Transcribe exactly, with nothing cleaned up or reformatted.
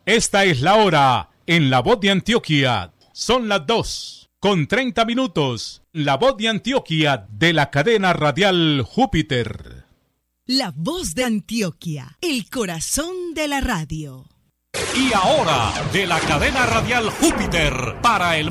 Esta es la hora en La Voz de Antioquia. Son las dos con treinta minutos. La Voz de Antioquia de la cadena radial Júpiter. La Voz de Antioquia, el corazón de la radio. Y ahora, de la cadena radial Júpiter para el